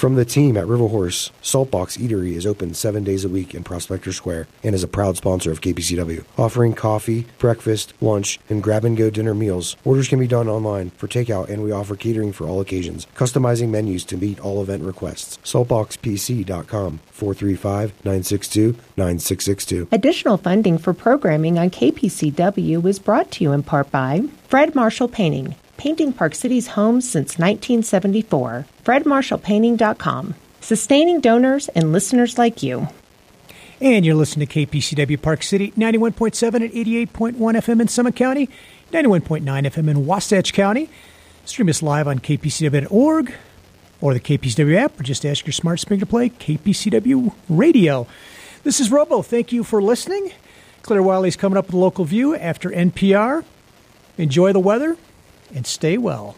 From the team at River Horse, Saltbox Eatery is open 7 days a week in Prospector Square and is a proud sponsor of KPCW, offering coffee, breakfast, lunch, and grab-and-go dinner meals. Orders can be done online for takeout, and we offer catering for all occasions, customizing menus to meet all event requests. Saltboxpc.com, 435-962-9662. Additional funding for programming on KPCW was brought to you in part by Fred Marshall Painting, painting Park City's homes since 1974. FredMarshallPainting.com, sustaining donors and listeners like you. And you're listening to KPCW Park City, 91.7 and 88.1 FM in Summit County, 91.9 FM in Wasatch County. Stream us live on kpcw.org or the KPCW app, or just ask your smart speaker to play KPCW Radio. This is Robo. Thank you for listening. Claire Wiley's coming up with a local view after NPR. Enjoy the weather and stay well.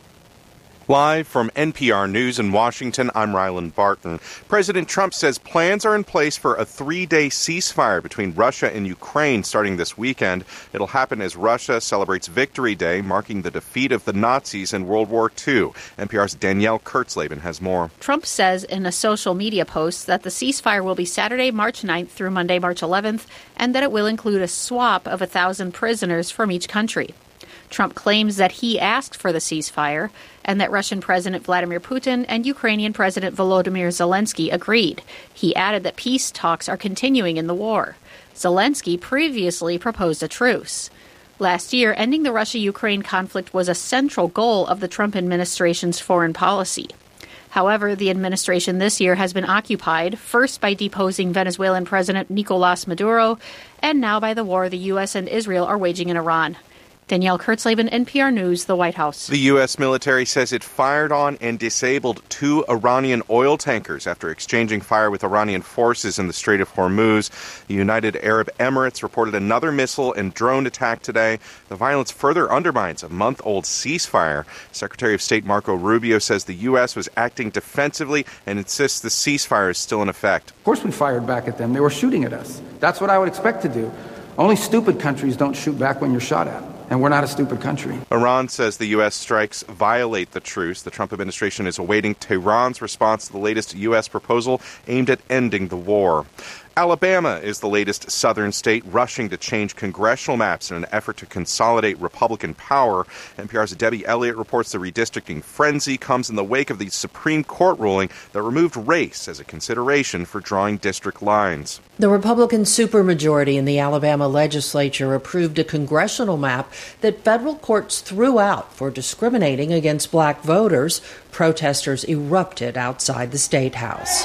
Live from NPR News in Washington, I'm Ryland Barton. President Trump says plans are in place for a 3-day ceasefire between Russia and Ukraine starting this weekend. It'll happen as Russia celebrates Victory Day, marking the defeat of the Nazis in World War II. NPR's Danielle Kurtzleben has more. Trump says in a social media post that the ceasefire will be Saturday, March 9th through Monday, March 11th, and that it will include a swap of 1,000 prisoners from each country. Trump claims that he asked for the ceasefire and that Russian President Vladimir Putin and Ukrainian President Volodymyr Zelensky agreed. He added that peace talks are continuing in the war. Zelensky previously proposed a truce. Last year, ending the Russia-Ukraine conflict was a central goal of the Trump administration's foreign policy. However, the administration this year has been occupied, first by deposing Venezuelan President Nicolas Maduro, and now by the war the U.S. and Israel are waging in Iran. Danielle Kurtzleben, NPR News, the White House. The U.S. military says it fired on and disabled 2 Iranian oil tankers after exchanging fire with Iranian forces in the Strait of Hormuz. The United Arab Emirates reported another missile and drone attack today. The violence further undermines a month-old ceasefire. Secretary of State Marco Rubio says the U.S. was acting defensively and insists the ceasefire is still in effect. Of course we fired back at them. They were shooting at us. That's what I would expect to do. Only stupid countries don't shoot back when you're shot at. And we're not a stupid country. Iran says the U.S. strikes violate the truce. The Trump administration is awaiting Tehran's response to the latest U.S. proposal aimed at ending the war. Alabama is the latest southern state rushing to change congressional maps in an effort to consolidate Republican power. NPR's Debbie Elliott reports the redistricting frenzy comes in the wake of the Supreme Court ruling that removed race as a consideration for drawing district lines. The Republican supermajority in the Alabama legislature approved a congressional map that federal courts threw out for discriminating against black voters. Protesters erupted outside the State House.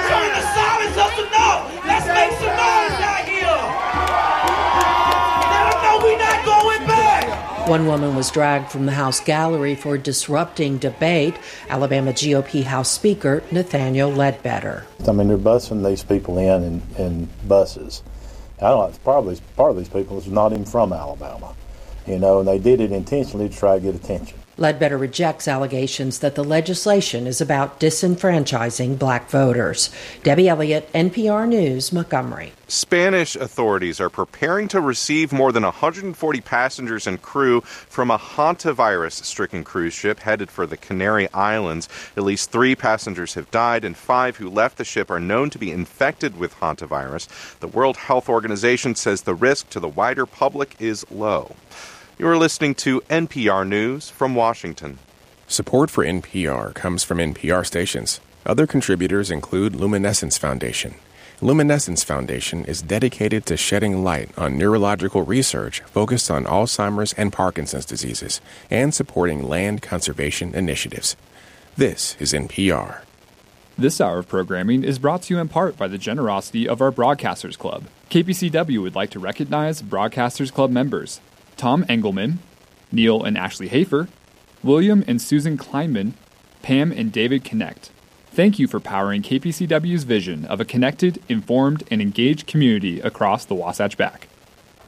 Let's make some noise out here! Let them know we're not going back! One woman was dragged from the House gallery for disrupting debate. Alabama GOP House Speaker Nathaniel Ledbetter. I mean, they're busing these people in buses. I don't know, probably part of these people is not even from Alabama, and they did it intentionally to try to get attention. Ledbetter rejects allegations that the legislation is about disenfranchising black voters. Debbie Elliott, NPR News, Montgomery. Spanish authorities are preparing to receive more than 140 passengers and crew from a hantavirus-stricken cruise ship headed for the Canary Islands. At least 3 passengers have died, and 5 who left the ship are known to be infected with hantavirus. The World Health Organization says the risk to the wider public is low. You are listening to NPR News from Washington. Support for NPR comes from NPR stations. Other contributors include Luminescence Foundation. Luminescence Foundation is dedicated to shedding light on neurological research focused on Alzheimer's and Parkinson's diseases and supporting land conservation initiatives. This is NPR. This hour of programming is brought to you in part by the generosity of our Broadcasters Club. KPCW would like to recognize Broadcasters Club members Tom Engelman, Neil and Ashley Hafer, William and Susan Kleinman, Pam and David Connect. Thank you for powering KPCW's vision of a connected, informed, and engaged community across the Wasatch Back.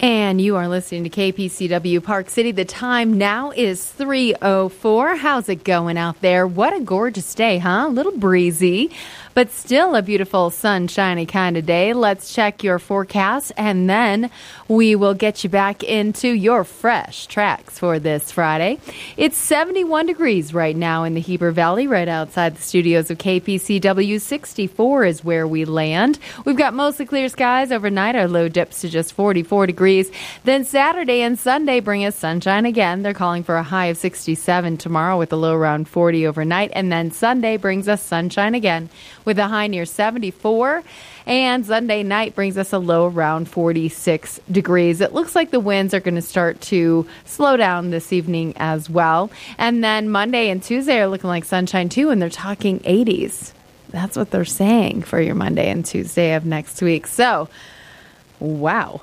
And you are listening to KPCW Park City. The time now is 3:04. How's it going out there? What a gorgeous day, huh? A little breezy, but still a beautiful sunshiny kind of day. Let's check your forecast, and then we will get you back into your fresh tracks for this Friday. It's 71 degrees right now in the Heber Valley, right outside the studios of KPCW. 64 is where we land. We've got mostly clear skies overnight. Our low dips to just 44 degrees. Then Saturday and Sunday bring us sunshine again. They're calling for a high of 67 tomorrow with a low around 40 overnight. And then Sunday brings us sunshine again with a high near 74. And Sunday night brings us a low around 46 degrees. It looks like the winds are going to start to slow down this evening as well. And then Monday and Tuesday are looking like sunshine too, and they're talking 80s. That's what they're saying for your Monday and Tuesday of next week. So, wow.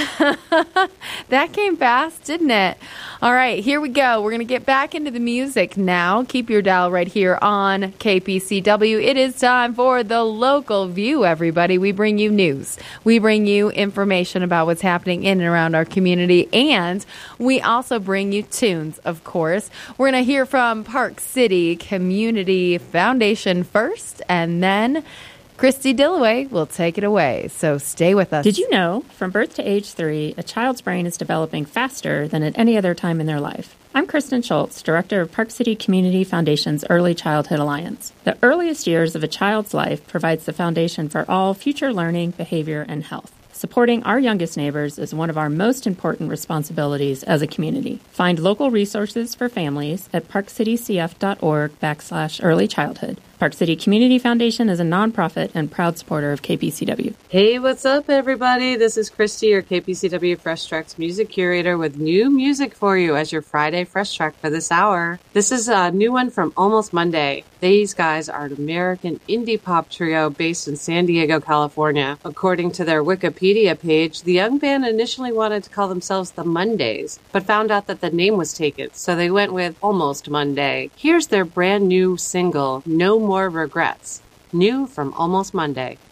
That came fast, didn't it? All right, here we go. We're going to get back into the music now. Keep your dial right here on KPCW. It is time for the Local View, everybody. We bring you news. We bring you information about what's happening in and around our community, and we also bring you tunes, of course. We're going to hear from Park City Community Foundation first, and then Christy Dillaway will take it away, so stay with us. Did you know, from birth to age 3, a child's brain is developing faster than at any other time in their life? I'm Kristen Schultz, Director of Park City Community Foundation's Early Childhood Alliance. The earliest years of a child's life provides the foundation for all future learning, behavior, and health. Supporting our youngest neighbors is one of our most important responsibilities as a community. Find local resources for families at parkcitycf.org/early childhood. Park City Community Foundation is a nonprofit and proud supporter of KPCW. Hey, what's up, everybody? This is Christy, your KPCW Fresh Tracks music curator, with new music for you as your Friday Fresh Track for this hour. This is a new one from Almost Monday. These guys are an American indie pop trio based in San Diego, California. According to their Wikipedia page, the young band initially wanted to call themselves the Mondays, but found out that the name was taken, so they went with Almost Monday. Here's their brand new single, No More Regrets, new from Almost Monday.